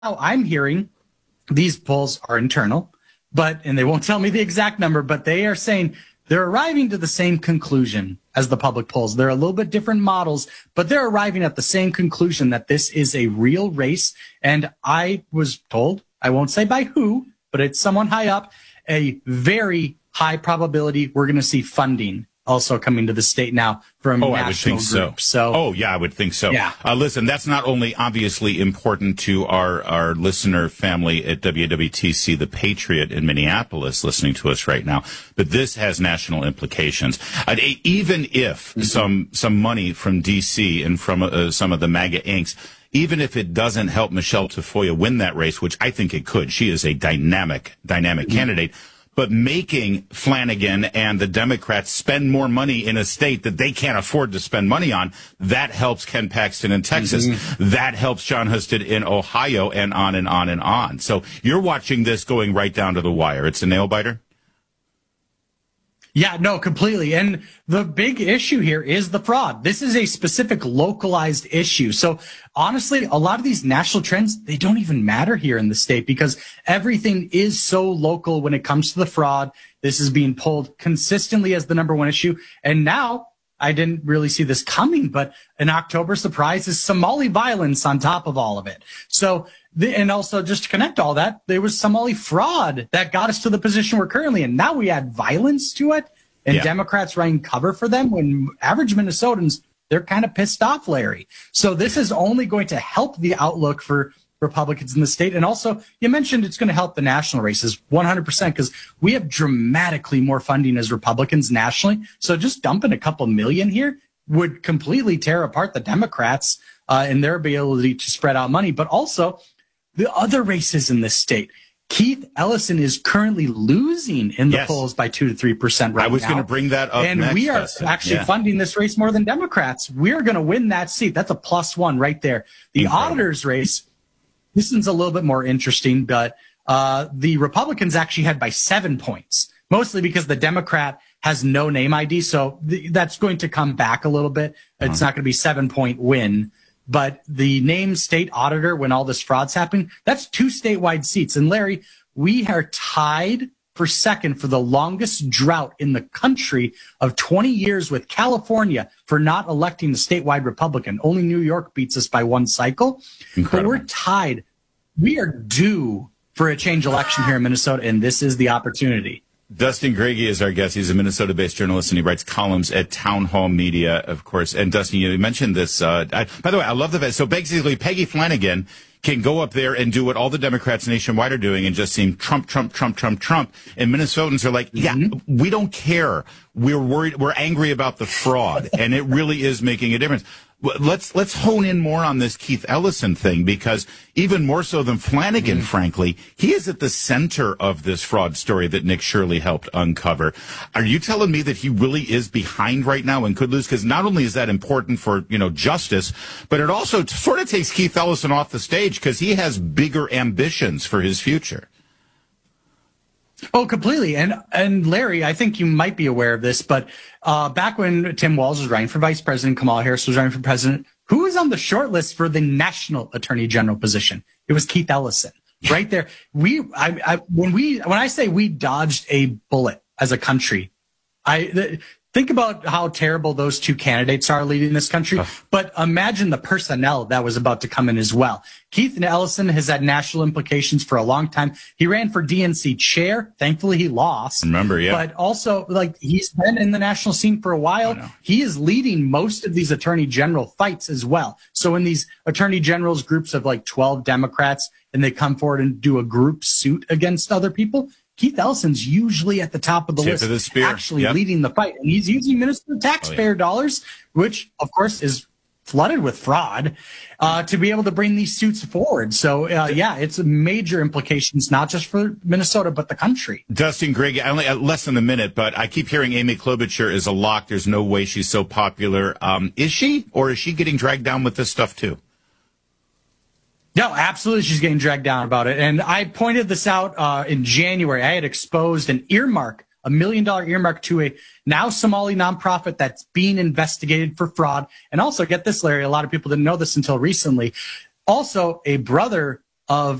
I'm hearing these polls are internal, and they won't tell me the exact number, but they are saying they're arriving to the same conclusion as the public polls. They're a little bit different models, but they're arriving at the same conclusion that this is a real race. And I was told, I won't say by who, but it's someone high up, a very high probability we're going to see funding also coming to the state now from national I would think groups. So. I would think so. Yeah. Listen, that's not only obviously important to our listener family at WWTC, The Patriot in Minneapolis, listening to us right now, but this has national implications. Even if some money from D.C. and from some of the MAGA inks, even if it doesn't help Michelle Tafoya win that race, which I think it could, she is a dynamic candidate. But making Flanagan and the Democrats spend more money in a state that they can't afford to spend money on, that helps Ken Paxton in Texas. That helps Jon Husted in Ohio, and on and on and on. So you're watching this going right down to the wire. It's a nail biter? Yeah, no, completely. And the big issue here is the fraud. This is a specific localized issue. So honestly, a lot of these national trends, they don't even matter here in the state because everything is so local when it comes to the fraud. This is being pulled consistently as the number one issue. And now I didn't really see this coming, but an October surprise is Somali violence on top of all of it. So, and also just to connect all that, there was Somali fraud that got us to the position we're currently in. Now we add violence to it, and Democrats running cover for them when average Minnesotans, they're kind of pissed off, Larry. So this is only going to help the outlook for Republicans in the state. And also, you mentioned it's going to help the national races 100% because we have dramatically more funding as Republicans nationally. So just dumping a couple million here would completely tear apart the Democrats and their ability to spread out money. But also the other races in this state. Keith Ellison is currently losing in the polls by 2 to 3% right now. I was going to bring that up and next, we are actually funding this race more than Democrats. We're going to win that seat. That's a +1 right there. The auditor's race, this one's a little bit more interesting, but the Republicans actually had by 7 points, mostly because the Democrat has no name ID. So that's going to come back a little bit. It's not going to be 7-point win. But the named state auditor, when all this fraud's happening, that's 2 statewide seats. And Larry, we are tied for second for the longest drought in the country of 20 years with California for not electing the statewide Republican. Only New York beats us by 1 cycle. Incredible. But we're tied. We are due for a change election here in Minnesota, and this is the opportunity. Dustin Grege is our guest. He's a Minnesota-based journalist, and he writes columns at Town Hall Media, of course. And Dustin, you mentioned this. By the way, I love the fact. So basically, Peggy Flanagan can go up there and do what all the Democrats nationwide are doing and just seem Trump, Trump, Trump, Trump, Trump. And Minnesotans are like, we don't care. We're worried. We're angry about the fraud, and it really is making a difference. Let's hone in more on this Keith Ellison thing, because even more so than Flanagan, frankly, he is at the center of this fraud story that Nick Shirley helped uncover. Are you telling me that he really is behind right now and could lose? Because not only is that important for, justice, but it also sort of takes Keith Ellison off the stage because he has bigger ambitions for his future. Oh, completely. And Larry, I think you might be aware of this, but back when Tim Walz was running for vice president, Kamala Harris was running for president, who was on the short list for the national attorney general position? It was Keith Ellison. Right there. When I say we dodged a bullet as a country, think about how terrible those 2 candidates are leading this country, but imagine the personnel that was about to come in as well. Keith Ellison has had national implications for a long time. He ran for DNC chair. Thankfully, he lost. Remember, yeah. But also, he's been in the national scene for a while. He is leading most of these attorney general fights as well. So in these attorney generals groups of 12 Democrats, and they come forward and do a group suit against other people, Keith Ellison's usually at the top of the list, actually leading the fight. And he's using Minnesota taxpayer dollars, which, of course, is flooded with fraud, to be able to bring these suits forward. So, it's major implications, not just for Minnesota, but the country. Dustin Grege, only less than a minute, but I keep hearing Amy Klobuchar is a lock. There's no way she's so popular. Is she, or is she getting dragged down with this stuff, too? No, absolutely. She's getting dragged down about it. And I pointed this out in January. I had exposed an earmark, $1 million earmark to a now Somali nonprofit that's being investigated for fraud. And also, get this, Larry, a lot of people didn't know this until recently. Also, a brother of